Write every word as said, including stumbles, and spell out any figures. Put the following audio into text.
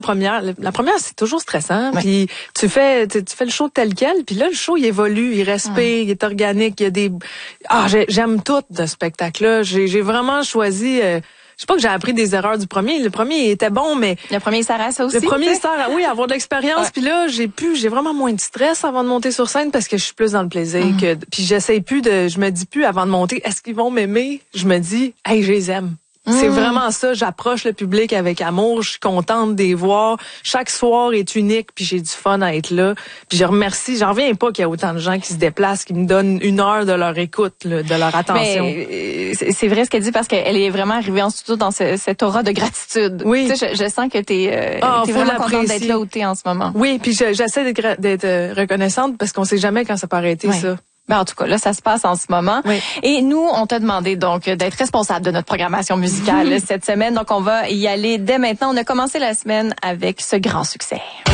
Première, la première, c'est toujours stressant. Ouais. Puis tu fais, tu, tu fais le show tel quel. Puis là, le show, il évolue, il respire, ouais. il est organique. Il y a des, ah, j'aime tout de ce spectacle-là. J'ai, j'ai vraiment choisi. Euh, Je sais pas que j'ai appris des erreurs du premier. Le premier il était bon, mais le premier sert à ça aussi. Le premier sert à oui, avoir de l'expérience. Ouais. Puis là, j'ai pu, j'ai vraiment moins de stress avant de monter sur scène parce que je suis plus dans le plaisir. Mm. Que puis j'essaie plus de, je me dis plus avant de monter, est-ce qu'ils vont m'aimer? Je me dis, hey, je les aime. Mmh. C'est vraiment ça. J'approche le public avec amour. Je suis contente de les voir. Chaque soir est unique, puis j'ai du fun à être là. Puis je remercie. J'en reviens pas qu'il y a autant de gens qui se déplacent, qui me donnent une heure de leur écoute, là, de leur attention. Mais c'est vrai ce qu'elle dit parce qu'elle est vraiment arrivée en studio dans ce, cette aura de gratitude. Oui. Tu sais, je, je sens que t'es euh, oh, t'es vraiment contente d'être là où t'es en ce moment. Oui, puis j'essaie d'être, d'être reconnaissante parce qu'on sait jamais quand ça peut arrêter, oui. ça. Ben, en tout cas, là, ça se passe en ce moment. Oui. Et nous, on t'a demandé donc d'être responsable de notre programmation musicale cette semaine. Donc, on va y aller dès maintenant. On a commencé la semaine avec ce grand succès.